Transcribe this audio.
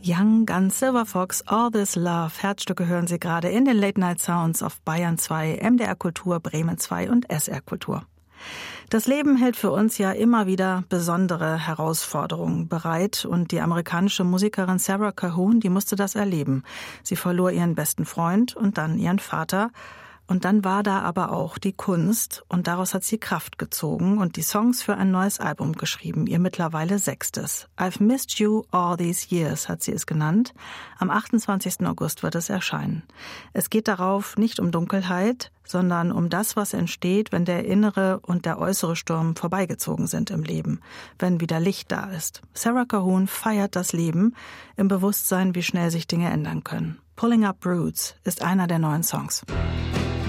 Young Guns, Silver Fox, All This Love. Herzstücke hören Sie gerade in den Late Night Sounds auf Bayern 2, MDR Kultur, Bremen 2 und SR Kultur. Das Leben hält für uns ja immer wieder besondere Herausforderungen bereit und die amerikanische Musikerin Sarah Calhoun, die musste das erleben. Sie verlor ihren besten Freund und dann ihren Vater. Und dann war da aber auch die Kunst und daraus hat sie Kraft gezogen und die Songs für ein neues Album geschrieben, ihr mittlerweile 6. I've Missed You All These Years hat sie es genannt. Am 28. August wird es erscheinen. Es geht darauf nicht um Dunkelheit, sondern um das, was entsteht, wenn der innere und der äußere Sturm vorbeigezogen sind im Leben, wenn wieder Licht da ist. Sarah Calhoun feiert das Leben im Bewusstsein, wie schnell sich Dinge ändern können. Pulling Up Roots ist einer der neuen Songs.